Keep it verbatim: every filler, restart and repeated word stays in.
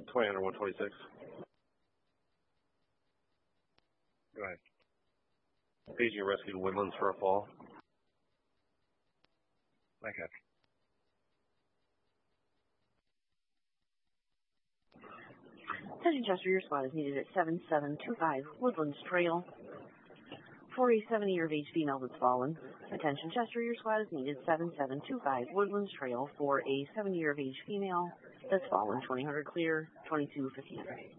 twenty under one twenty-six. Go ahead. Paging rescued Woodlands for a fall. My catch. Attention Chester, your squad is needed at seven seven two five Woodlands Trail for a seventy year of age female that's fallen. Attention Chester, your squad is needed seven seven two five Woodlands Trail for a seventy year of age female that's fallen. twenty hundred clear, twenty-two fifty.